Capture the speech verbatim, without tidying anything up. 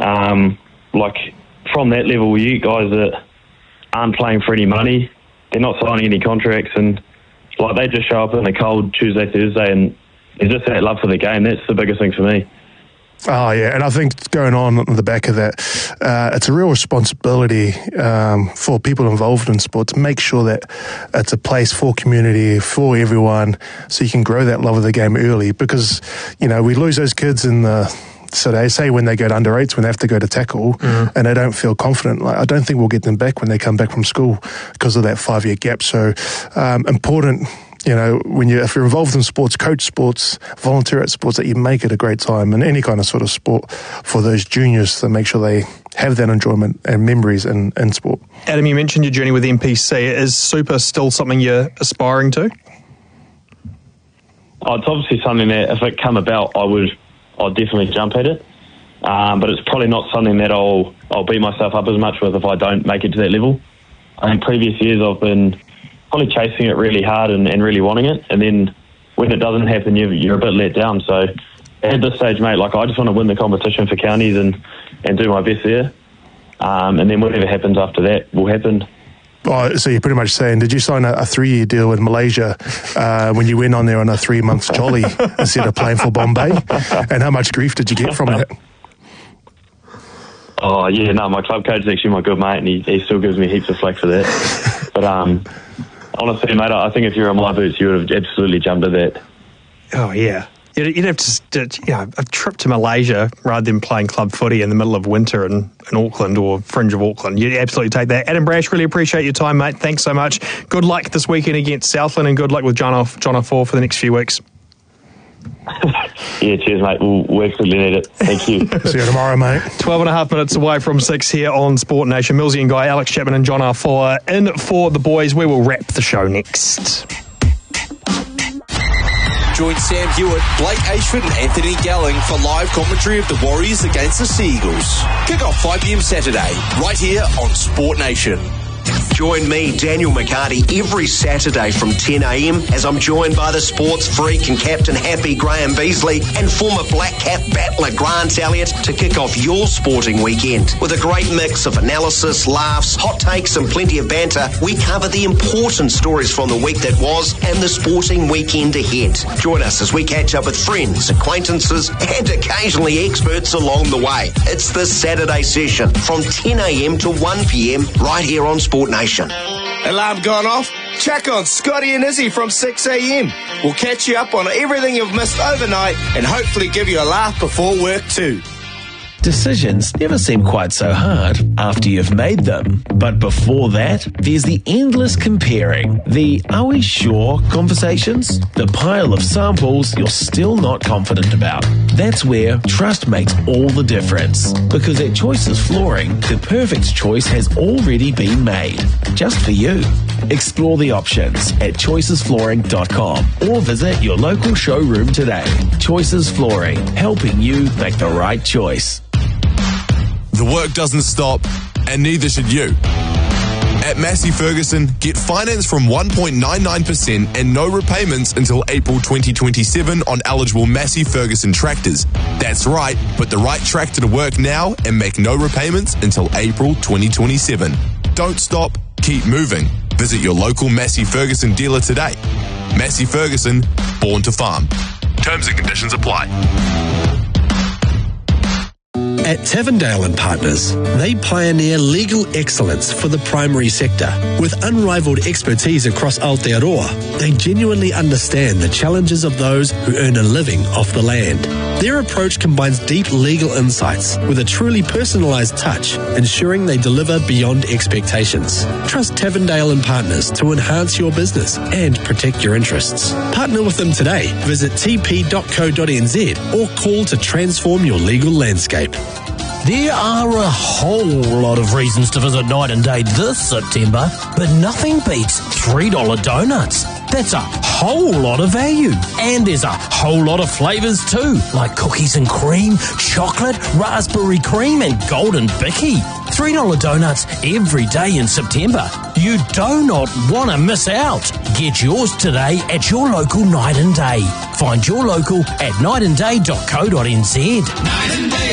Um, like, from that level, you guys that aren't playing for any money, they're not signing any contracts, and like they just show up in the cold Tuesday, Thursday, and there's just that love for the game. That's the biggest thing for me. Oh, yeah, and I think going on on the back of that, uh, it's a real responsibility um, for people involved in sport to make sure that it's a place for community, for everyone, so you can grow that love of the game early, because, you know, we lose those kids in the... So they say when they go to under eights, when they have to go to tackle, mm. and they don't feel confident, like I don't think we'll get them back when they come back from school because of that five-year gap. So um, important, you know, when you if you're involved in sports, coach sports, volunteer at sports, that you make it a great time in any kind of sort of sport for those juniors to make sure they have that enjoyment and memories in, in sport. Adam, you mentioned your journey with N P C. Is Super still something you're aspiring to? Oh, it's obviously something that if it come about, I would... I'll definitely jump at it, um, but it's probably not something that I'll I'll beat myself up as much with if I don't make it to that level. I think previous years I've been probably chasing it really hard and, and really wanting it, and then when it doesn't happen, you're, you're a bit let down. So at this stage, mate, like I just want to win the competition for counties and, and do my best there, um, and then whatever happens after that will happen. Oh, so you're pretty much saying, did you sign a, a three-year deal with Malaysia uh, when you went on there on a three-month jolly instead of playing for Bombay? And how much grief did you get from that? Oh, yeah, no, my club coach is actually my good mate, and he, he still gives me heaps of flack for that. But um, honestly, mate, I think if you were in my boots, you would have absolutely jumped at that. Oh, yeah. You'd have to, you know, a trip to Malaysia rather than playing club footy in the middle of winter in, in Auckland or fringe of Auckland. You'd absolutely take that. Adam Brash, really appreciate your time, mate. Thanks so much. Good luck this weekend against Southland, and good luck with John off John off four for the next few weeks. Yeah, cheers, mate. We'll, we'll absolutely need it. Thank you. See you tomorrow, mate. Twelve and a half minutes away from six here on Sport Nation. Millsy and Guy, Alex Chapman and John R four in for the boys. We will wrap the show next. Join Sam Hewitt, Blake Ashford and Anthony Gelling for live commentary of the Warriors against the Seagulls. Kick off five p.m. Saturday, right here on Sport Nation. Join me, Daniel McCarty, every Saturday from ten a.m. as I'm joined by the sports freak and captain happy Graham Beasley and former Black Cap battler Grant Elliott to kick off your sporting weekend. With a great mix of analysis, laughs, hot takes and plenty of banter, we cover the important stories from the week that was and the sporting weekend ahead. Join us as we catch up with friends, acquaintances and occasionally experts along the way. It's the Saturday session from ten a.m. to one p.m. right here on Sport Nation. Alarm gone off? Check on Scotty and Izzy from six a.m. We'll catch you up on everything you've missed overnight and hopefully give you a laugh before work too. Decisions never seem quite so hard after you've made them. But before that, there's the endless comparing, the are we sure conversations, the pile of samples you're still not confident about. That's where trust makes all the difference. Because at Choices Flooring, the perfect choice has already been made. Just for you. Explore the options at choices flooring dot com or visit your local showroom today. Choices Flooring, helping you make the right choice. The work doesn't stop, and neither should you. At Massey Ferguson, get finance from one point nine nine percent and no repayments until April twenty twenty-seven on eligible Massey Ferguson tractors. That's right, put the right tractor to work now and make no repayments until April twenty twenty-seven. Don't stop, keep moving. Visit your local Massey Ferguson dealer today. Massey Ferguson, born to farm. Terms and conditions apply. At Tavendale and Partners, they pioneer legal excellence for the primary sector. With unrivaled expertise across Aotearoa, they genuinely understand the challenges of those who earn a living off the land. Their approach combines deep legal insights with a truly personalised touch, ensuring they deliver beyond expectations. Trust Tavendale and Partners to enhance your business and protect your interests. Partner with them today. Visit t p dot co dot n z or call to transform your legal landscape. There are a whole lot of reasons to visit Night and Day this September, but nothing beats three dollar donuts. That's a whole lot of value. And there's a whole lot of flavours too, like cookies and cream, chocolate, raspberry cream and golden bicky. three dollar donuts every day in September. You do not want to miss out. Get yours today at your local Night and Day. Find your local at night and day dot co dot n z. Night and Day